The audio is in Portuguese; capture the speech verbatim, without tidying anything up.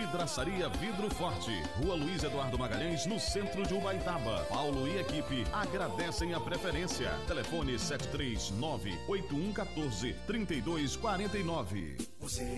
Vidraçaria Vidro Forte, Rua Luiz Eduardo Magalhães, no centro de Ubaitaba. Paulo e equipe agradecem a preferência. Telefone sete três nove, oito um um quatro, três dois quatro nove. Você